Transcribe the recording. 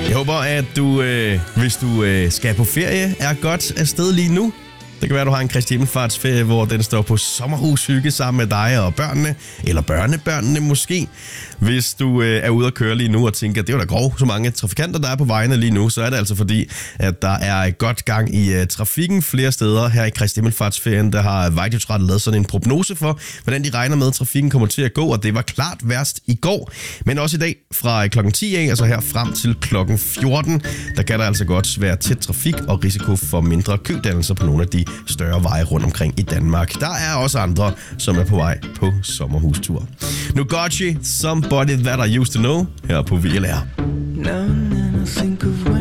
Jeg håber, at du, hvis du skal på ferie, er godt afsted lige nu. Det kan være, at du har en Kristi Himmelfartsferie, hvor den står på sommerhushygge sammen med dig og børnene, eller børnebørnene måske. Hvis du er ude at køre lige nu og tænker, at det er da grov, så mange trafikanter, der er på vejene lige nu, så er det altså fordi, at der er godt gang i trafikken flere steder her i Kristi Himmelfartsferien. Der har Vejdirektoratet lavet sådan en prognose for, hvordan de regner med, at trafikken kommer til at gå, og det var klart værst i går. Men også i dag fra klokken 10 af, altså her frem til klokken 14, der kan der altså godt være tæt trafik og risiko for mindre kødannelser på nogle af de større veje rundt omkring i Danmark. Der er også andre, som er på vej på sommerhustur. Nugochi, Somebody That I Used To Know, her på VLR. Now and then I think of when